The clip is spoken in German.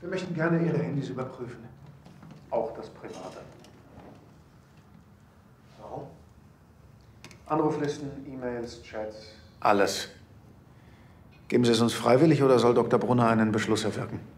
Wir möchten gerne Ihre Handys überprüfen. Auch das private. Warum? Anruflisten, E-Mails, Chats. Alles. Geben Sie es uns freiwillig oder soll Dr. Brunner einen Beschluss erwirken?